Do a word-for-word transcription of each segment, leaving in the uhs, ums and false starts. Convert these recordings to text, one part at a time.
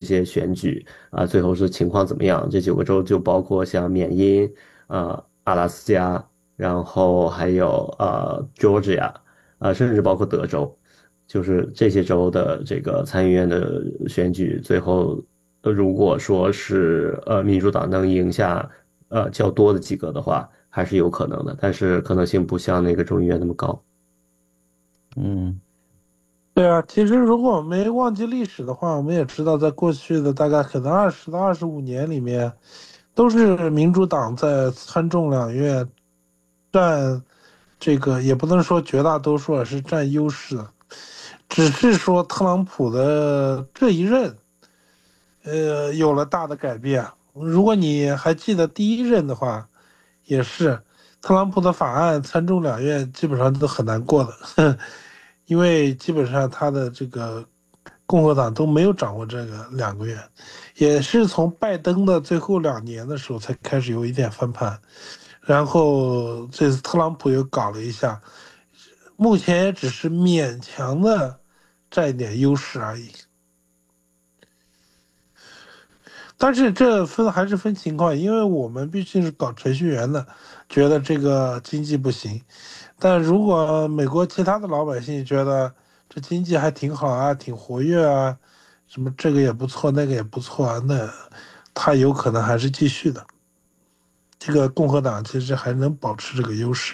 些选举啊，最后是情况怎么样？这九个州就包括像缅因、啊阿拉斯加，然后还有呃 Georgia，啊，甚至包括德州，就是这些州的这个参议院的选举，最后呃如果说是呃民主党能赢下呃较多的几个的话，还是有可能的，但是可能性不像那个众议院那么高。 嗯对啊，其实如果我们没忘记历史的话，我们也知道，在过去的大概可能二十到二十五年里面，都是民主党在参众两院占这个，也不能说绝大多数，而是占优势的。只是说特朗普的这一任，呃，有了大的改变。如果你还记得第一任的话，也是特朗普的法案参众两院基本上都很难过的，因为基本上他的这个共和党都没有掌握这个两个院，也是从拜登的最后两年的时候才开始有一点翻盘，然后这次特朗普又搞了一下，目前也只是勉强的占一点优势而已。但是这分还是分情况，因为我们毕竟是搞程序员的，觉得这个经济不行。但如果美国其他的老百姓觉得这经济还挺好啊，挺活跃啊，什么这个也不错，那个也不错啊，那他有可能还是继续的。这个共和党其实还能保持这个优势。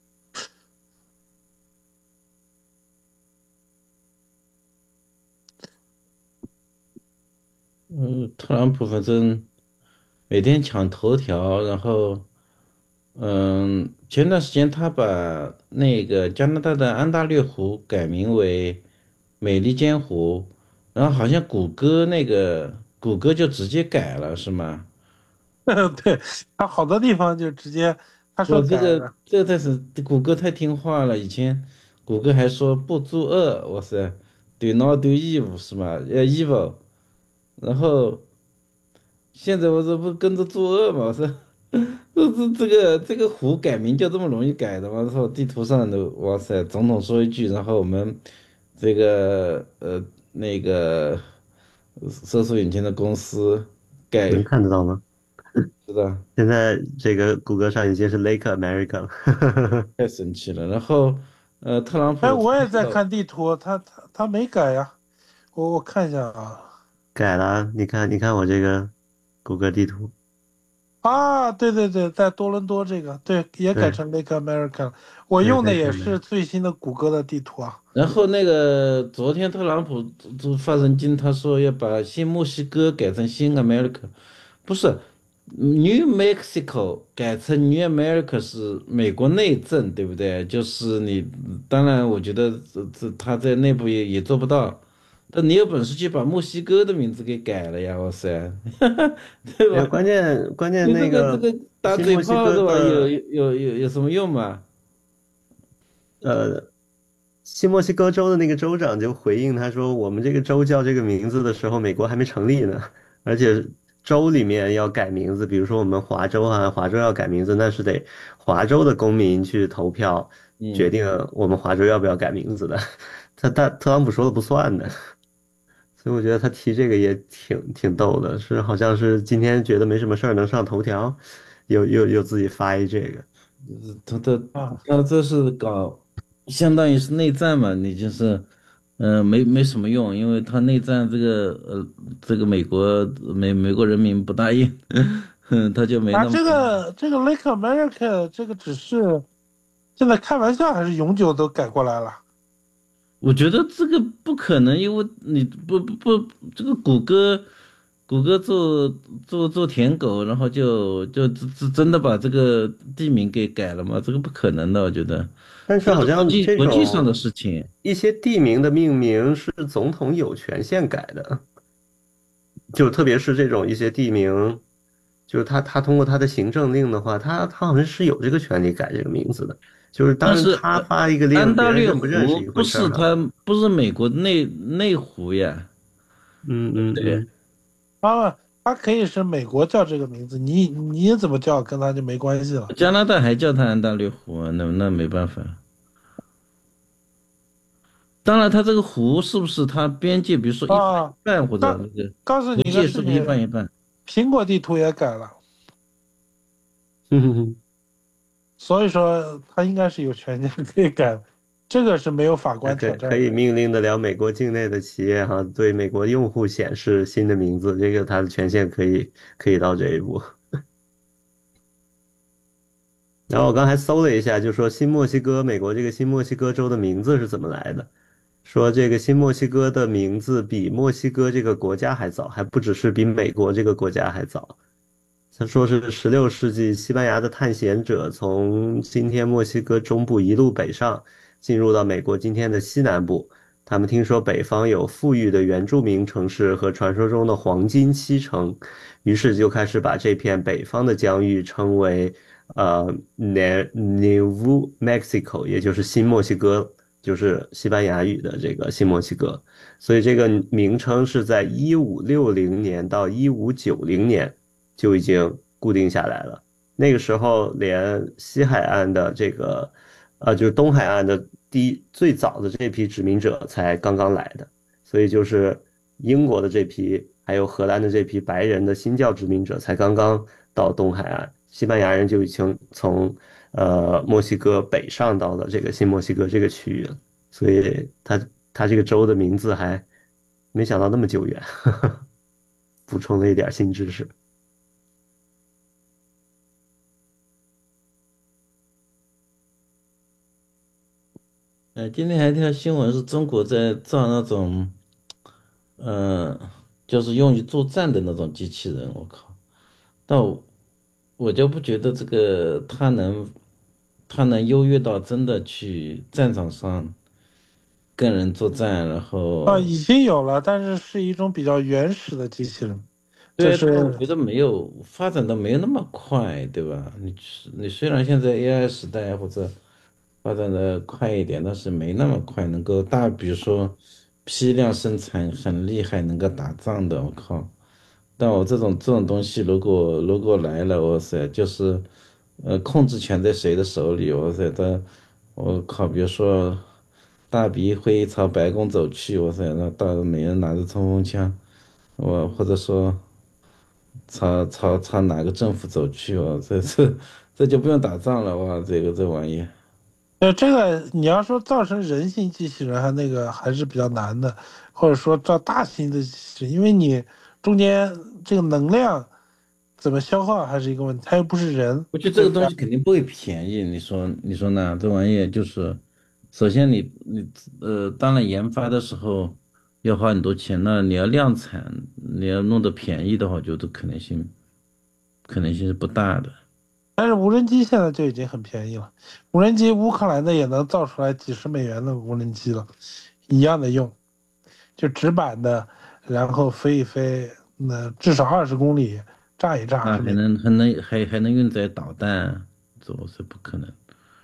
嗯，特朗普反正每天抢头条，然后嗯，前段时间他把那个加拿大的安大略湖改名为美利坚湖，然后好像谷歌那个谷歌就直接改了，是吗？ 对，他好多地方就直接他说我这个改了。 这个才是谷歌太听话了，以前谷歌还说不作恶，哇塞，do not do evil 是吗？呃，evil，然后现在我这不跟着作恶吗？我说这这这个这个湖改名就这么容易改的吗？然后地图上的哇塞，总统说一句，然后我们这个呃那个搜索引擎的公司改， 能看得到吗？ 是的， 现在这个谷歌上已经是 Lake America 了。 太神奇了。然后呃，特朗哎， 普我也在参照。 看地图，他他他没改呀，我我看一下啊。 改了，你看，你看我这个谷歌地图， 啊，对对对，在多伦多这个，对，也改对， 成 Lake America 了。我对， 用的也 Lake 是 America， 最新的谷歌的地图啊。 然后那个昨天特朗普就发神经，他说要把新墨西哥改成新 America，不是 New Mexico 改成 New America 是美国内政，对不对？就是你，当然我觉得这这他在内部也也做不到，但你有本事去把墨西哥的名字给改了呀，哇塞，对没有， 吧？ 关键关键你这那个个这个打新嘴墨西哥炮是吧？有的有有有什么用嘛？ 呃新墨西哥州的那个州长就回应他说，我们这个州叫这个名字的时候，美国还没成立呢，而且州里面要改名字，比如说我们华州啊，华州要改名字，那是得华州的公民去投票决嗯。 定我们华州要不要改名字的，他他特朗普说了不算的。所以我觉得他提这个也挺挺逗的，是好像是今天觉得没什么事儿能上头条，又又又自己发一这个。 他他啊， 他这是搞，相当于是内战嘛，你就是，嗯、没没什么用，因为他内战这个呃，这个美国美美国人民不答应，哼，他就没啊， 那么， 这个这个 Lake America 这个只是现在开玩笑还是永久都改过来了？ 我觉得这个不可能，因为你不不不，这个谷歌谷歌做做做舔狗，然后就就真真的把这个地名给改了吗？这个不可能的，我觉得但是好这是国像这际国际上的种事情。 一些地名的命名是总统有权限改的，就特别是这种一些地名，就是他他通过他的行政令的话，他他好像是有这个权利改这个名字的。就是当但然是呃， 他发一个令，别安大略人认不认是湖不一回事儿哈。 是它不是美国内内湖呀， 嗯对不对？ 嗯嗯， 啊，他可以是美国叫这个名字，你你怎么叫跟他就没关系了。 加拿大还叫它安大略湖啊，那那没办法。 当然，它这个湖是不是它边界，比如说一半一啊， 半，或者告那个告诉你湖一个事情， 界是不是一半一半？ 苹果地图也改了， 嗯哼哼， 所以说它应该是有权限可以改，这个是没有法它官挑战的。 可可以命令得了美国境内的企业哈，对美国用户显示新的名字，这个它的权限可以可以到这一步。然后我刚才搜了一下，就说新墨西哥，美国这个新墨西哥州的名字是怎么来的？说这个新墨西哥的名字比墨西哥这个国家还早，还不只是比美国这个国家还早。他说是十六世纪西班牙的探险者从今天墨西哥中部一路北上，进入到美国今天的西南部。他们听说北方有富裕的原住民城市和传说中的黄金七城，于是就开始把这片北方的疆域称为呃 Ne Nuevo Mexico，也就是新墨西哥，就是西班牙语的这个新墨西哥。所以这个名称是在一五六零年到一五九零年就已经固定下来了。那个时候，连西海岸的这个，呃，就是东海岸的第一最早的这批殖民者才刚刚来的，所以就是英国的这批，还有荷兰的这批白人的新教殖民者才刚刚到东海岸，西班牙人就已经从呃墨西哥北上到了这个新墨西哥这个区域了，所以它它这个州的名字还没想到那么久远，补充了一点新知识。 呃，今天还有一条新闻是中国在造那种，嗯、就是用于作战的那种机器人，我靠！但我我就不觉得这个它能，它能优越到真的去战场上跟人作战，然啊， 后已经有了，但是是一种比较原始的机器人，就对，但我是觉得没有发展的没有那么快，对吧？你你虽然现在 A I 时代或者发展的快一点，但是没那么快，能够大，比如说批量生产很厉害，能够打仗的，我靠！但我这种这种东西，如果如果来了，哇塞，就是呃控制权在谁的手里，哇塞，他我靠，比如说大笔会朝白宫走去，哇塞，那大每人拿着冲锋枪。我或者说朝朝朝哪个政府走去哦，这这这就不用打仗了哇，这个这玩意， 呃，这个你要说造成人形机器人，还那个还是比较难的，或者说造大型的机器人，因为你中间这个能量怎么消耗还是一个问题，它又不是人， 我觉得这对不对？ 个东西肯定不会便宜，你说你说呢？这玩意就是，首先你你呃，当然研发的时候要花很多钱，那你要量产，你要弄得便宜的话，我觉得可能性可能性是不大的。 但是无人机现在就已经很便宜了，无人机乌克兰的也能造出来几十美元的无人机了，一样的用，就直板的，然后飞一飞，那至少二十公里，炸一炸那还是没。 能还能还还能运载导弹，这我是不可能。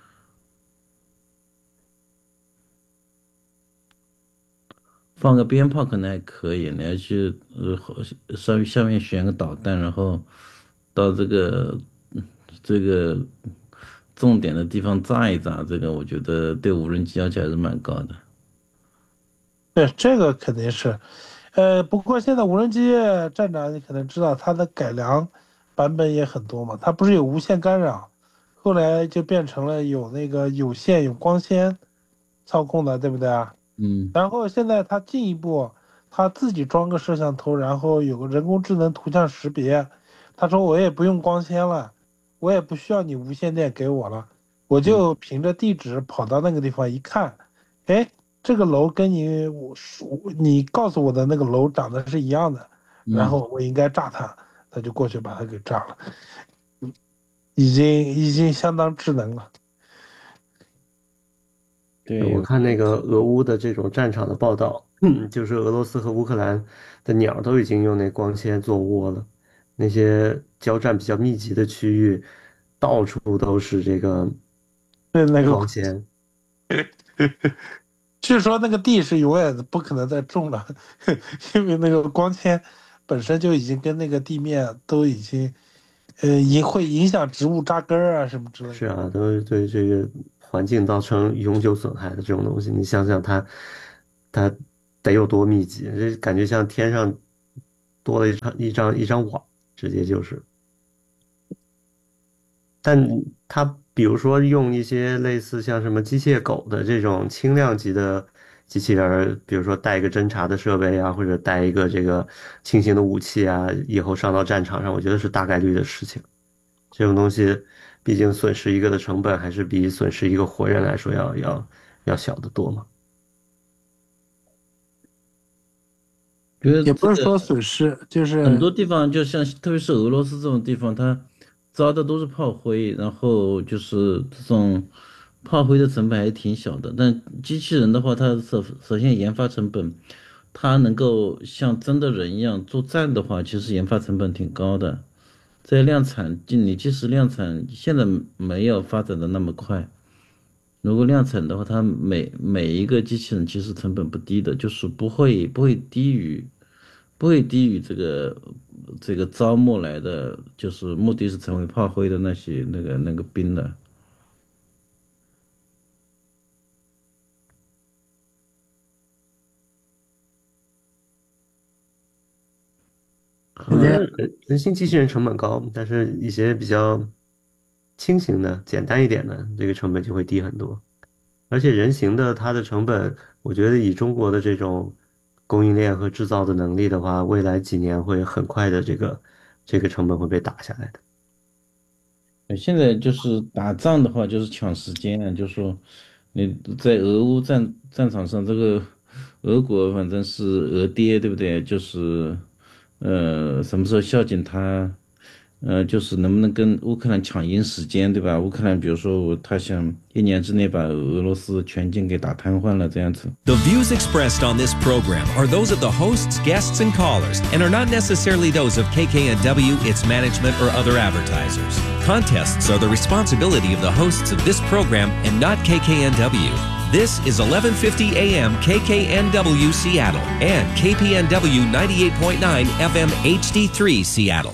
放个鞭炮可能还可以，你要去呃稍微下面选个导弹，然后到这个这个重点的地方炸一炸，这个我觉得对无人机要求还是蛮高的。 对，这个肯定是，呃，不过现在无人机站长你可能知道它的改良版本也很多嘛，它不是有无线干扰，后来就变成了有那个有线有光纤操控的，对不对啊？ 嗯然后现在它进一步，它自己装个摄像头，然后有个人工智能图像识别，他说我也不用光纤了，我也不需要你无线电给我了，我嗯就凭着地址跑到那个地方一看，哎。这个楼跟你我说你告诉我的那个楼长得是一样的，然嗯， 后我应该炸它，他就过去把它给炸了，已经已经相当智能了。 对， 我看那个俄乌的这种战场的报道，嗯，就是俄罗斯和乌克兰的鸟都已经用那光纤做窝了，那些交战比较密集的区域，到处都是这个对，那个光纤。 据说那个地是永远不可能再种了，因为那个光纤本身就已经跟那个地面都已经，呃，影会影响植物扎根儿啊什么之类的。 是啊，都是对这个环境造成永久损害的这种东西。你想想它， 它得有多密集，这感觉像天上多了一张一张一张网，直接就是。但它比如说用一些类似像什么机械狗的这种轻量级的机器人儿，比如说带一个侦察的设备啊，或者带一个这个轻型的武器啊，以后上到战场上，我觉得是大概率的事情。这种东西，毕竟损失一个的成本还是比损失一个活人来说要要要小得多嘛。 觉得也不是说这个损失，就很多是地方，就像特别是俄罗斯这种地方，它招的都是炮灰，然后就是这种炮灰的成本还挺小的。但机器人的话，它首首先研发成本，它能够像真的人一样作战的话，其实研发成本挺高的。在量产，就你即使量产，现在没有发展的那么快。如果量产的话，它每每一个机器人其实成本不低的，就是不会不会低于不会低于这个这个招募来的，就是目的是成为炮灰的那些那个那个兵的。好我觉像得人人形机器人成本高，但是一些比较轻型的、简单一点的，这个成本就会低很多。而且人形的它的成本，我觉得以中国的这种供应链和制造的能力的话，未来几年会很快的这个这个成本会被打下来的。 现在就是打仗的话，就是抢时间啊，就说你在俄乌战战场上，这个俄国反正是俄爹，对不对？就是呃，什么时候孝敬他？呃，就是能不能跟乌克兰抢赢时间，对吧？乌克兰比如说他想一年之内把俄罗斯全境给打瘫痪了，这样子。 The views expressed on this program are those of the hosts, guests, and callers, and are not necessarily those of K K N W, its management, or other advertisers. Contests are the responsibility of the hosts of this program and not K K N W. This is eleven fifty A M K K N W Seattle and K P N W ninety-eight point nine F M H D three Seattle.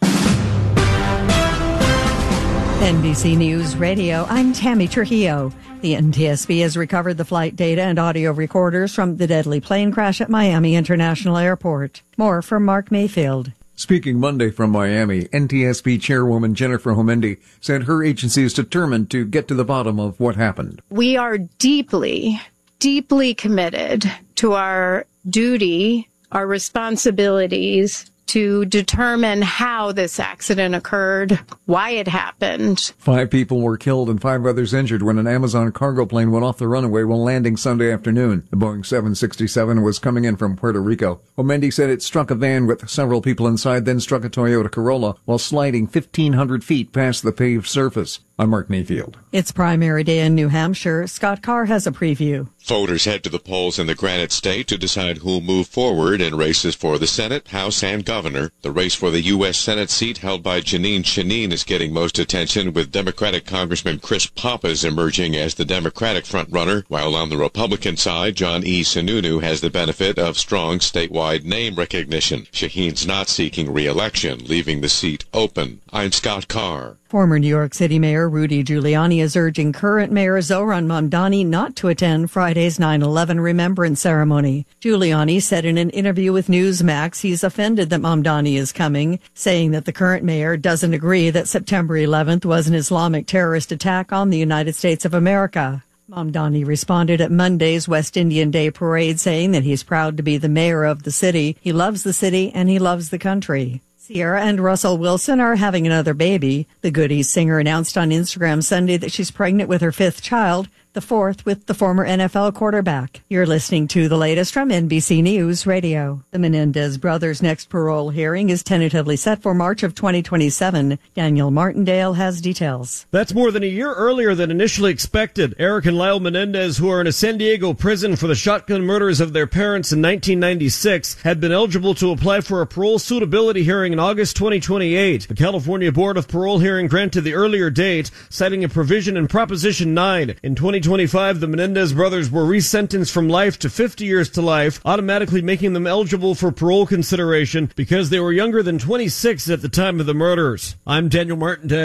N B C News Radio, I'm Tammy Trujillo. The N T S B has recovered the flight data and audio recorders from the deadly plane crash at Miami International Airport. More from Mark Mayfield. Speaking Monday from Miami, N T S B Chairwoman Jennifer Homendy said her agency is determined to get to the bottom of what happened. We are deeply, deeply committed to our duty, our responsibilities to determine how this accident occurred, why it happened. Five people were killed and five others injured when an Amazon cargo plane went off the runway while landing Sunday afternoon. The Boeing seven sixty-seven was coming in from Puerto Rico. Homendy said it struck a van with several people inside, then struck a Toyota Corolla while sliding fifteen hundred feet past the paved surface. I'm Mark Mayfield. It's primary day in New Hampshire. Scott Carr has a preview. Voters head to the polls in the Granite State to decide who'll move forward in races for the Senate, House, and Governor. The race for the U S Senate seat held by Jeanine Shaheen is getting most attention, with Democratic Congressman Chris Pappas emerging as the Democratic frontrunner, while on the Republican side, John E. Sununu has the benefit of strong statewide name recognition. Shaheen's not seeking re-election, leaving the seat open. I'm Scott Carr. Former New York City Mayor Rudy Giuliani is urging current Mayor Zohran Mamdani not to attend Friday's nine eleven remembrance ceremony. Giuliani said in an interview with Newsmax he's offended that Mamdani is coming, saying that the current mayor doesn't agree that September eleventh was an Islamic terrorist attack on the United States of America. Mamdani responded at Monday's West Indian Day parade, saying that he's proud to be the mayor of the city. He loves the city and he loves the country. Sierra and Russell Wilson are having another baby. The Goodies singer announced on Instagram Sunday that she's pregnant with her fifth child, the fourth with the former N F L quarterback. You're listening to the latest from N B C News Radio. The Menendez brothers' next parole hearing is tentatively set for March of twenty twenty-seven. Daniel Martindale has details. That's more than a year earlier than initially expected. Eric and Lyle Menendez, who are in a San Diego prison for the shotgun murders of their parents in nineteen ninety-six, had been eligible to apply for a parole suitability hearing in August twenty twenty-eight. The California Board of Parole hearing granted the earlier date, citing a provision in Proposition nine. In twenty twenty-five, the Menendez brothers were resentenced from life to fifty years to life, automatically making them eligible for parole consideration because they were younger than twenty-six at the time of the murders. I'm Daniel Martindale.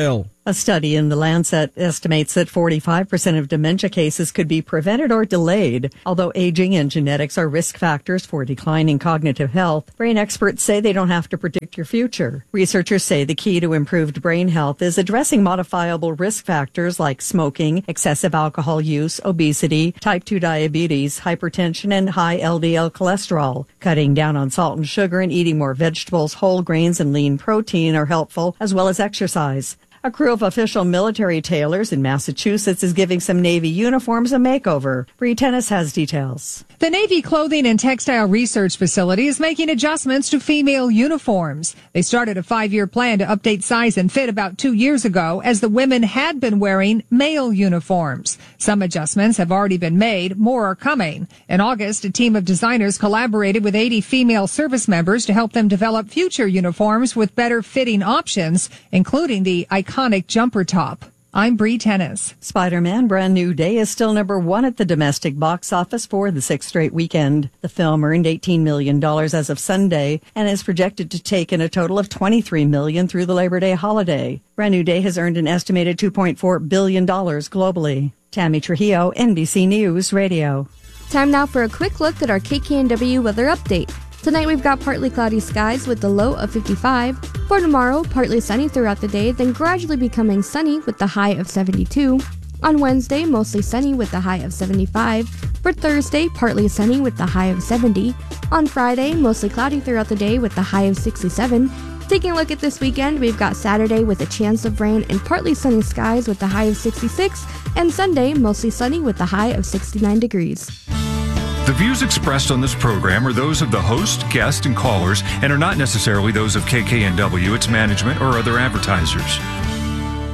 A study in The Lancet estimates that forty-five percent of dementia cases could be prevented or delayed. Although aging and genetics are risk factors for declining cognitive health, brain experts say they don't have to predict your future. Researchers say the key to improved brain health is addressing modifiable risk factors like smoking, excessive alcohol use, obesity, type two diabetes, hypertension, and high L D L cholesterol. Cutting down on salt and sugar and eating more vegetables, whole grains, and lean protein are helpful, as well as exercise. A crew of official military tailors in Massachusetts is giving some Navy uniforms a makeover. Bree Tennis has details. The Navy Clothing and Textile Research Facility is making adjustments to female uniforms. They started a five-year plan to update size and fit about two years ago as the women had been wearing male uniforms. Some adjustments have already been made. More are coming. In August, a team of designers collaborated with eighty female service members to help them develop future uniforms with better fitting options, including the iconic jumper top. I'm Bree Tennis. Spider-Man Brand New Day is still number one at the domestic box office for the sixth straight weekend. The film earned eighteen million dollars as of Sunday and is projected to take in a total of twenty-three million dollars through the Labor Day holiday. Brand New Day has earned an estimated two point four billion dollars globally. Tammy Trujillo, N B C News Radio. Time now for a quick look at our K K N W weather update. Tonight we've got partly cloudy skies with the low of fifty-five. For tomorrow, partly sunny throughout the day, then gradually becoming sunny with the high of seventy-two. On Wednesday, mostly sunny with the high of seventy-five. For Thursday, partly sunny with the high of seventy. On Friday, mostly cloudy throughout the day with the high of sixty-seven. Taking a look at this weekend, we've got Saturday with a chance of rain and partly sunny skies with the high of sixty-six. And Sunday, mostly sunny with the high of sixty-nine degrees. The views expressed on this program are those of the host, guests, and callers and are not necessarily those of K K N W, its management, or other advertisers.